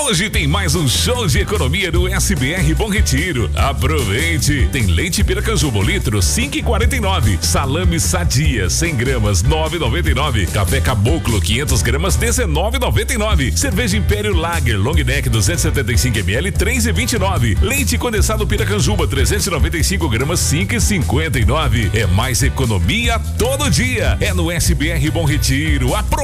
Hoje tem mais um show de economia do SBR Bom Retiro. Aproveite! Tem leite Piracanjuba litro 5,49. Salame Sadia 100 gramas 9,99. Café Caboclo 500 gramas 19,99. Cerveja Império Lager Long Neck 275 ml 3,29. Leite condensado Piracanjuba 395 gramas 5,59. É mais economia todo dia. É no SBR Bom Retiro.